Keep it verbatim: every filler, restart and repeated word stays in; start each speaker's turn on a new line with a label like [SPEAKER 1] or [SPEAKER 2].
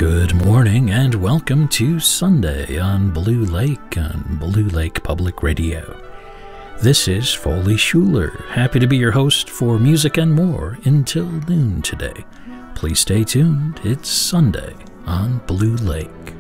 [SPEAKER 1] Good morning and welcome to Sunday on Blue Lake on Blue Lake Public Radio. This is Foley Schuler, happy to be your host for music and more until noon today. Please stay tuned, it's Sunday on Blue Lake.